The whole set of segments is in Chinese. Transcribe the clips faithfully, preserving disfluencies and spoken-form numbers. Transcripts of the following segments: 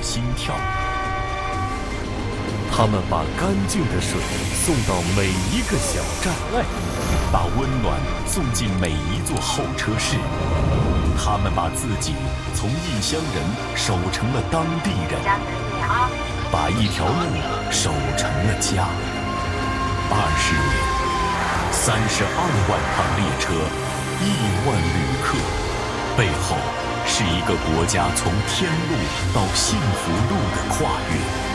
心跳。他们把干净的水送到每一个小站，把温暖送进每一座候车室。他们把自己从异乡人守成了当地人，把一条路守成了家。二十年，三十二万趟列车，亿万旅客，背后是一个国家从天路到幸福路的跨越。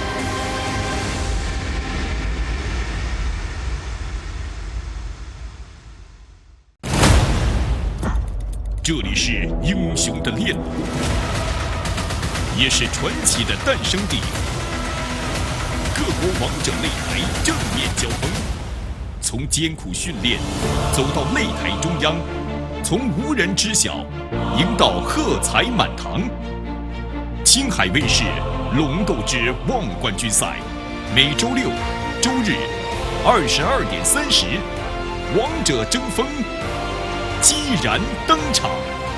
这里是英雄的链路，也是传奇的诞生地。各国王者擂台正面交锋，从艰苦训练走到擂台中央，从无人知晓赢到喝彩满堂。青海卫视《龙斗之望冠军赛》，每周六、周日二十二点三十，王者争锋。激然登场。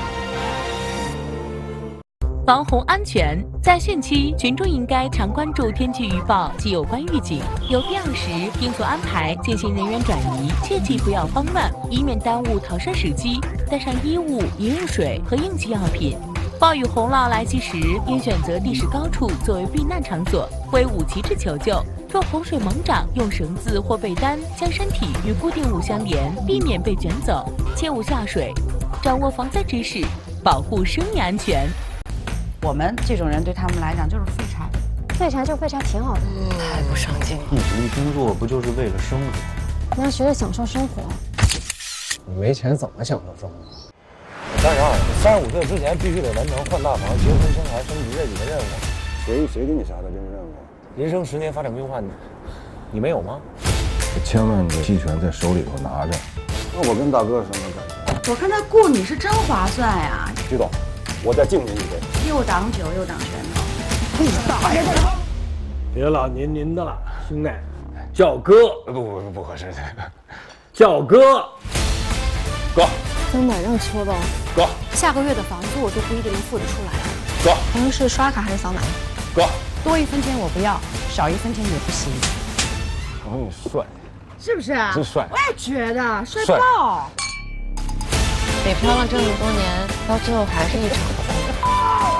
防洪安全，在汛期，群众应该常关注天气预报及有关预警，有必要时应做安排进行人员转移，切记不要慌乱，以免耽误逃生时机。带上衣物、饮用水和应急药品。暴雨洪涝来袭时，应选择地势高处作为避难场所，挥舞旗帜求救。若洪水猛涨，用绳子或被单将身体与固定物相连，避免被卷走，切勿下水。掌握防灾知识，保护生命安全。 我们这种人对他们来讲就是废柴， 废柴就废柴挺好的， 太不上进了。 一直一工作不就是为了生活？ 你要学着享受生活。 你没钱怎么享受生活？ 三十二，三十五岁之前必须得完成换大房、结婚、生孩、升级这几个任务。 谁谁给你下的这个任务？ 人生十年发展规划，你你没有吗？ 千万个期权在手里头拿着。那我跟大哥什么感觉？我看他雇你是真划算呀。 徐总，我再敬您一杯。 又挡酒又挡拳头。 你大爷！别老您您的了，兄弟，叫哥。 不不不不合适。 叫哥。哥。 真的让搓吧。 哥。 下个月的房租我都不一定能付得出来。 哥。 朋友是刷卡还是扫码？ 哥。 多一分钱我不要，少一分钱也不行。 朋友帅， 是不是啊？ 真帅！ 我也觉得帅爆。 北漂了这么多年，到最后还是一场空。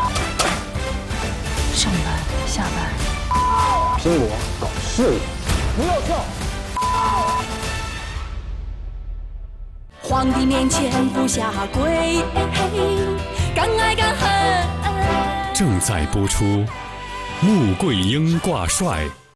上班下班， 拼搏搞事业， 不要笑。 皇帝面前不下跪，敢爱敢恨。 正在播出，穆桂英挂帅。